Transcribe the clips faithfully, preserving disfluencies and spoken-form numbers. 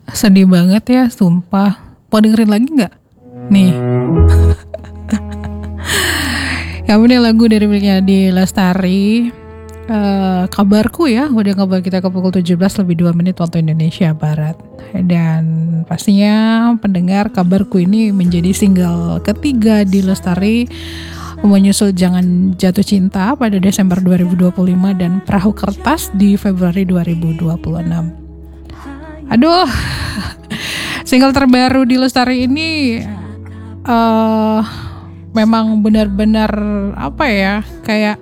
Sedih banget ya, sumpah. Mau dengerin lagi nggak? Nih. Ya ini lagu dari miliknya Adi Lestari. Uh, kabarku ya, udah kabar kita ke pukul tujuh belas lebih dua menit waktu Indonesia Barat. Dan pastinya pendengar, kabarku ini menjadi single ketiga di Lestari, menyusul Jangan Jatuh Cinta pada Desember dua ribu dua puluh lima dan Perahu Kertas di Februari dua ribu dua puluh enam. Aduh, single terbaru di Lestari ini uh, memang benar-benar apa ya, kayak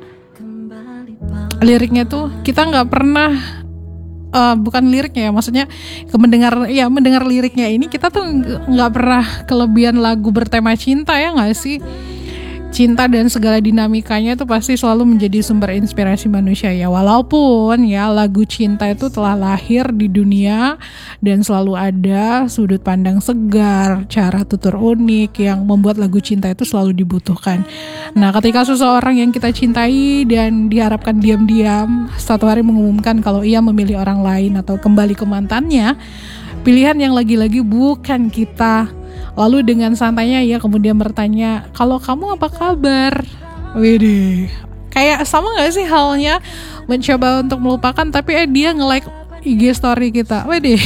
liriknya tuh kita nggak pernah uh, bukan liriknya ya, maksudnya mendengar ya mendengar liriknya ini kita tuh nggak pernah kelebihan lagu bertema cinta, ya nggak sih? Cinta dan segala dinamikanya itu pasti selalu menjadi sumber inspirasi manusia ya. Walaupun ya lagu cinta itu telah lahir di dunia dan selalu ada sudut pandang segar, cara tutur unik yang membuat lagu cinta itu selalu dibutuhkan. Nah, ketika seseorang yang kita cintai dan diharapkan diam-diam satu hari mengumumkan kalau ia memilih orang lain atau kembali ke mantannya, pilihan yang lagi-lagi bukan kita. Lalu dengan santainya ia kemudian bertanya, kalau kamu apa kabar? Widih, kayak sama gak sih halnya mencoba untuk melupakan tapi eh dia nge-like I G story kita. Widih,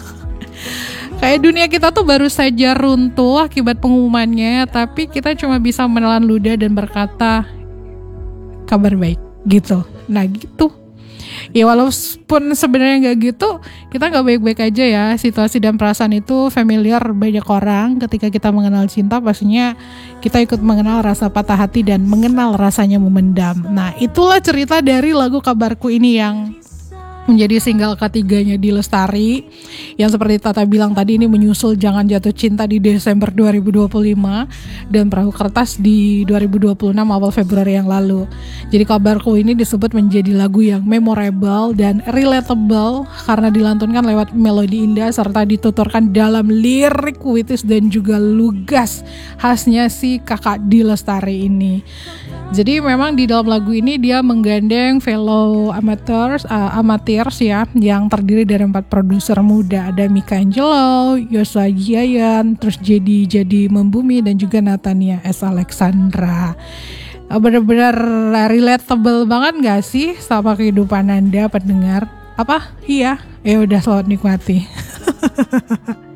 kayak dunia kita tuh baru saja runtuh akibat pengumumannya, tapi kita cuma bisa menelan ludah dan berkata kabar baik gitu. Nah gitu. Ya walaupun sebenarnya nggak gitu, kita nggak baik-baik aja ya. Situasi dan perasaan itu familiar banyak orang. Ketika kita mengenal cinta, pastinya kita ikut mengenal rasa patah hati dan mengenal rasanya memendam. Nah itulah cerita dari lagu Kabarku ini yang menjadi single ketiganya di Lestari, yang seperti Tata bilang tadi ini menyusul Jangan Jatuh Cinta di Desember dua ribu dua puluh lima dan Perahu Kertas di dua ribu dua puluh enam awal Februari yang lalu. Jadi Kabarku ini disebut menjadi lagu yang memorable dan relatable karena dilantunkan lewat melodi indah serta dituturkan dalam lirik puitis dan juga lugas khasnya si kakak di Lestari ini. Jadi memang di dalam lagu ini dia menggandeng fellow amateurs, uh, amateurs ya, yang terdiri dari empat produser muda. Ada Mika Angelo, Yosua Giayan, terus Jadi Jadi Membumi dan juga Natania S. Alexandra. Uh, benar-benar relatable banget gak sih sama kehidupan Anda pendengar? Apa? Iya. Ya udah, selamat nikmati.